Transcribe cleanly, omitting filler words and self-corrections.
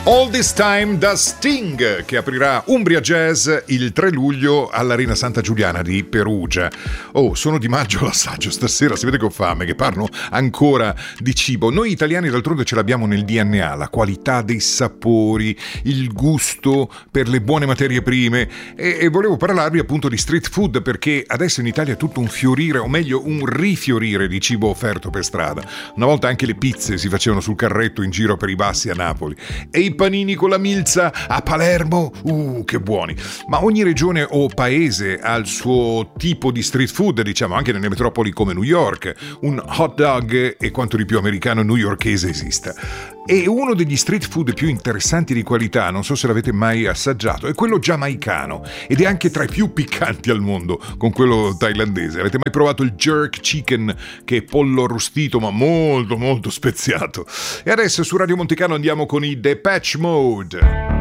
All This Time da Sting, che aprirà Umbria Jazz il 3 luglio all'Arena Santa Giuliana di Perugia. Oh, sono di maggio l'assaggio stasera, si vede che ho fame, che parlo ancora di cibo. Noi italiani d'altronde ce l'abbiamo nel DNA, la qualità dei sapori, il gusto per le buone materie prime e volevo parlarvi appunto di street food, perché adesso in Italia è tutto un fiorire, o meglio un rifiorire di cibo offerto per strada. Una volta anche le pizze si facevano sul carretto in giro per i bassi a Napoli e i panini con la milza a Palermo, che buoni. Ma ogni regione o paese ha il suo tipo di street food, diciamo, anche nelle metropoli come New York. Un hot dog è quanto di più americano newyorkese esista. E uno degli street food più interessanti di qualità, non so se l'avete mai assaggiato, è quello giamaicano ed è anche tra i più piccanti al mondo con quello thailandese. Avete mai provato il jerk chicken, che è pollo arrostito ma molto molto speziato? E adesso su Radio Monte Carlo andiamo con i Depeche Mode.